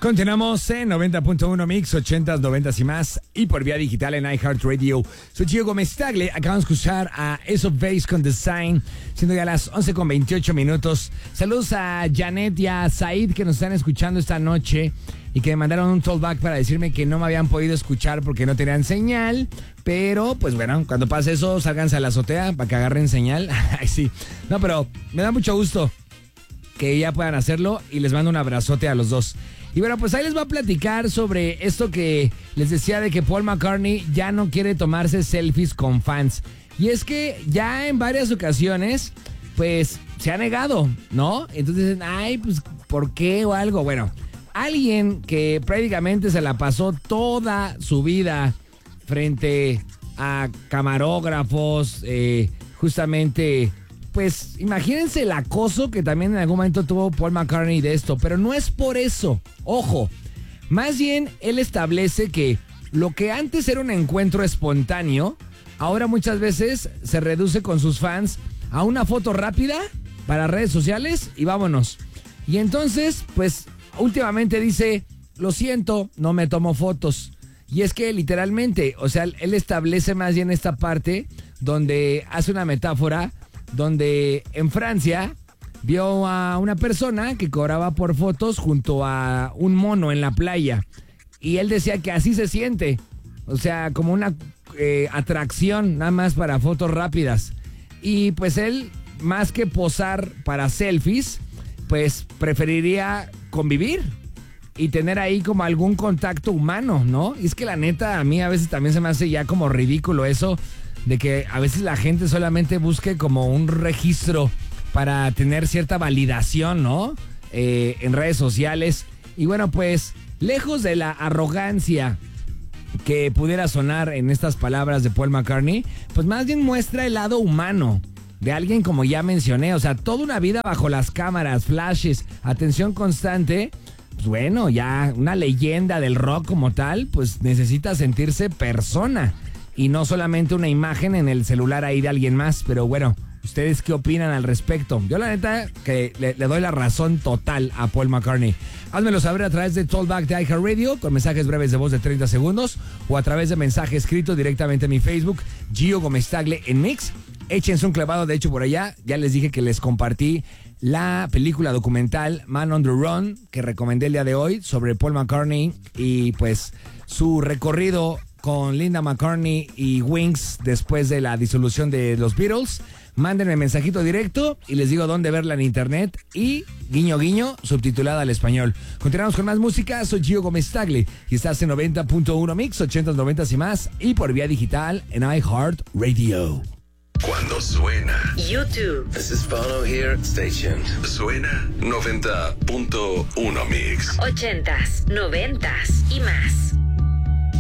Continuamos en 90.1 Mix, 80s, 90s y más, y por vía digital en iHeartRadio. Soy Gio Gómez Tagle. Acabamos de escuchar a Ace of Base con Design, siendo ya las 11:28 minutos. Saludos a Janet y a Said que nos están escuchando esta noche y que me mandaron un callback para decirme que no me habían podido escuchar porque no tenían señal. Pero, pues bueno, cuando pase eso, sálganse a la azotea para que agarren señal. Ay, sí. No, pero me da mucho gusto que ya puedan hacerlo y les mando un abrazote a los dos. Y bueno, pues ahí les voy a platicar sobre esto que les decía de que Paul McCartney ya no quiere tomarse selfies con fans. Y es que ya en varias ocasiones, pues se ha negado, ¿no? Entonces dicen, ay, pues, ¿por qué o algo? Bueno, alguien que prácticamente se la pasó toda su vida frente a camarógrafos, justamente, pues imagínense el acoso que también en algún momento tuvo Paul McCartney de esto, pero no es por eso, ojo, más bien él establece que lo que antes era un encuentro espontáneo, ahora muchas veces se reduce con sus fans a una foto rápida para redes sociales y vámonos. Y entonces, pues últimamente dice, lo siento, no me tomo fotos. Y es que literalmente, o sea, él establece más bien esta parte donde hace una metáfora, donde en Francia vio a una persona que cobraba por fotos junto a un mono en la playa. Y él decía que así se siente, o sea, como una atracción nada más para fotos rápidas. Y pues él, más que posar para selfies, pues preferiría convivir y tener ahí como algún contacto humano, ¿no? Y es que la neta, a mí a veces también se me hace ya como ridículo eso, de que a veces la gente solamente busque como un registro para tener cierta validación, ¿no? En redes sociales. Y bueno, pues, lejos de la arrogancia que pudiera sonar en estas palabras de Paul McCartney, pues más bien muestra el lado humano de alguien como ya mencioné. O sea, toda una vida bajo las cámaras, flashes, atención constante. Pues bueno, ya una leyenda del rock como tal, pues necesita sentirse persona y no solamente una imagen en el celular ahí de alguien más. Pero bueno, ¿ustedes qué opinan al respecto? Yo la neta que le doy la razón total a Paul McCartney. Házmelo saber a través de Talkback de iHeartRadio con mensajes breves de voz de 30 segundos o a través de mensaje escrito directamente en mi Facebook, Gio Gómez Tagle en Mix. Échense un clavado, de hecho por allá ya les dije que les compartí la película documental Man on the Run que recomendé el día de hoy sobre Paul McCartney y pues su recorrido con Linda McCartney y Wings después de la disolución de los Beatles. Mándenme mensajito directo y les digo dónde verla en internet y guiño guiño subtitulada al español. Continuamos con más música, soy Gio Gómez Tagle y estás en 90.1 Mix, 80s, 90s y más y por vía digital en iHeartRadio. Cuando suena YouTube. This is Bono here. Stay tuned. Suena 90.1 Mix. 80s, 90s y más.